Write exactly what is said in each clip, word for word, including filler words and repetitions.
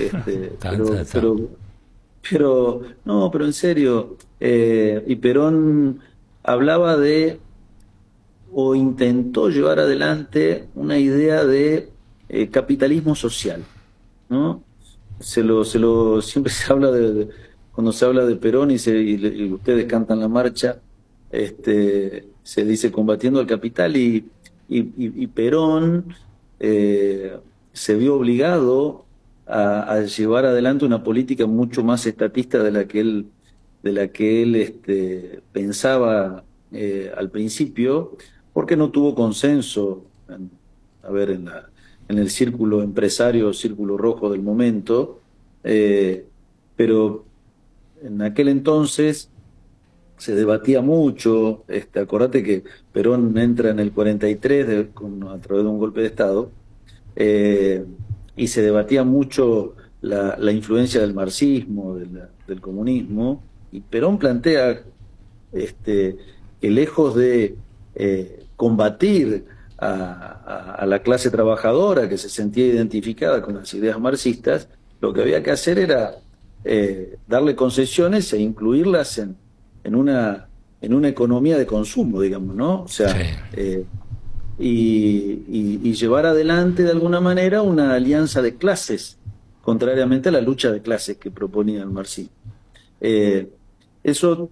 este, Danza pero, de Sao. pero, pero, no, pero en serio, eh, y Perón hablaba de, o intentó llevar adelante una idea de eh, capitalismo social, ¿no? Se lo, se lo, siempre se habla de, de- cuando se habla de Perón y, se, y, le- y ustedes cantan la marcha, este, se dice combatiendo al capital y, y, y- y Perón eh, se vio obligado a, a llevar adelante una política mucho más estatista de la que él, de la que él este, pensaba eh, al principio, porque no tuvo consenso, en- a ver, en la en el círculo empresario, círculo rojo del momento, eh, pero en aquel entonces se debatía mucho, este, acordate que Perón entra en el cuarenta y tres de- con- a través de un golpe de Estado, eh, y se debatía mucho la, la influencia del marxismo, del, del comunismo, y Perón plantea este, que lejos de eh, combatir a, a- a la clase trabajadora que se sentía identificada con las ideas marxistas, lo que había que hacer era eh, darle concesiones e incluirlas en, en una, en una economía de consumo, digamos, ¿no? O Sí, sea, eh, y, y- y llevar adelante de alguna manera una alianza de clases, contrariamente a la lucha de clases que proponía el marxismo. Eh, eso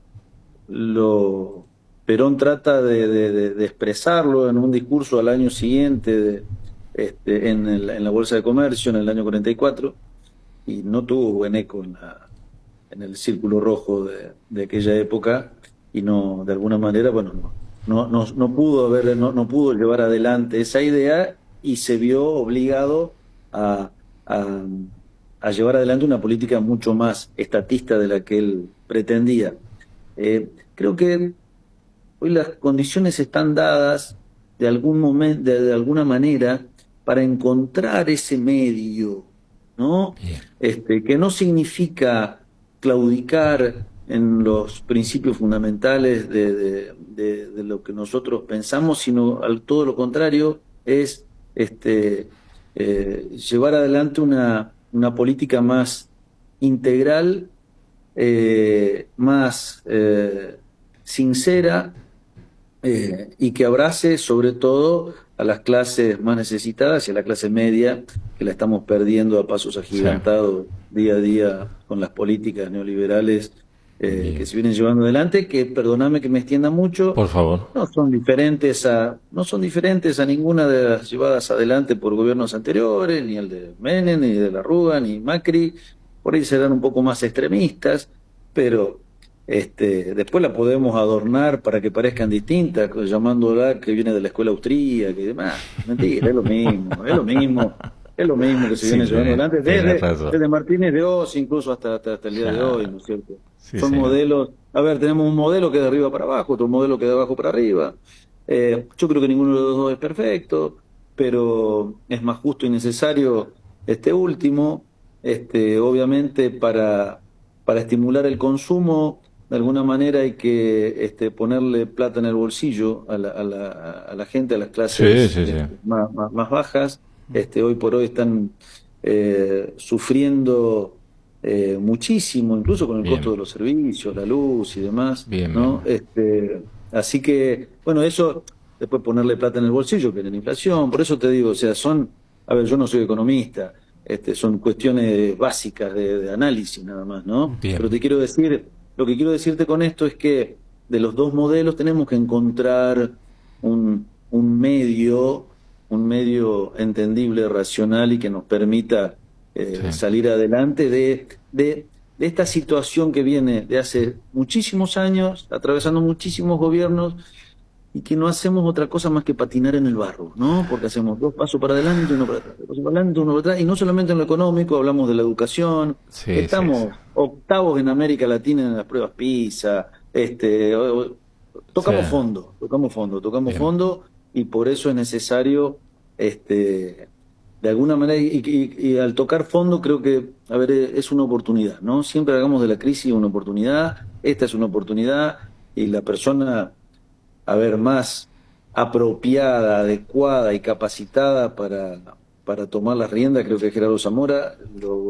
lo, Perón trata de, de- de- de expresarlo en un discurso al año siguiente de- este, en, el- en la Bolsa de Comercio en el año cuarenta y cuatro y no tuvo buen eco en, la- en el círculo rojo de, de aquella época y no, de alguna manera, bueno, no, no, no, no pudo haber, no, no pudo llevar adelante esa idea y se vio obligado a, a, a llevar adelante una política mucho más estatista de la que él pretendía. Eh, creo que hoy las condiciones están dadas de algún momento, de, de alguna manera, para encontrar ese medio, ¿no? bien. Este, que no significa claudicar en los principios fundamentales de, de- de- de lo que nosotros pensamos, sino al todo lo contrario, es este, eh, llevar adelante una, una política más integral, eh, más eh, sincera, eh, y que abrace sobre todo a las clases más necesitadas y a la clase media, que la estamos perdiendo a pasos Sí, agigantados día a día con las políticas neoliberales eh, que bien. se vienen llevando adelante, que, perdoname que me extienda mucho, Por favor. no son diferentes a, no son diferentes a ninguna de las llevadas adelante por gobiernos anteriores, ni el de Menem, ni de la Rúa, ni Macri, por ahí serán un poco más extremistas, pero este, después la podemos adornar para que parezcan distintas, co- llamándola que viene de la escuela austríaca y demás. Mentira, es lo mismo, es lo mismo, es lo mismo que se Sí, viene llevando tenés, adelante tenés desde, razón. desde Martínez de Oz, incluso hasta, hasta, hasta el día de hoy, Claro. ¿no es cierto? Sí, Son señor. modelos, a ver, tenemos un modelo que es de arriba para abajo, otro modelo que es de abajo para arriba. Eh, yo creo que ninguno de los dos es perfecto, pero es más justo y necesario este último, este, obviamente para, para estimular el consumo de alguna manera hay que este, ponerle plata en el bolsillo a la, a la, a la gente, a las Sí, clases sí, sí. este, más, más, más bajas. Este, hoy por hoy están eh, sufriendo eh, muchísimo, incluso con el costo Bien, de los servicios, la luz y demás, bien, bien. ¿no? Este, así que, bueno, eso, después ponerle plata en el bolsillo, que es la inflación, por eso te digo, o sea, son, a ver, yo no soy economista, este, son cuestiones básicas de, de análisis nada más, ¿no? Bien. Pero te quiero decir, lo que quiero decirte con esto es que de los dos modelos tenemos que encontrar un, un medio, un medio entendible, racional y que nos permita Sí. eh, salir adelante de, de, de esta situación que viene de hace muchísimos años, atravesando muchísimos gobiernos y que no hacemos otra cosa más que patinar en el barro, ¿no? Porque hacemos dos pasos para adelante, uno para atrás, dos pasos para adelante, uno para atrás, y no solamente en lo económico, hablamos de la educación, Sí, sí, sí. estamos octavos en América Latina en las pruebas PISA, este, o- o- Sí. tocamos fondo, tocamos fondo, tocamos Bien. fondo, y por eso es necesario, este, de alguna manera, y, y- y al tocar fondo creo que, a ver, es una oportunidad, ¿no? Siempre hagamos de la crisis una oportunidad, esta es una oportunidad, y la persona a ver, más apropiada, adecuada y capacitada para, para tomar las riendas, creo que Gerardo Zamora lo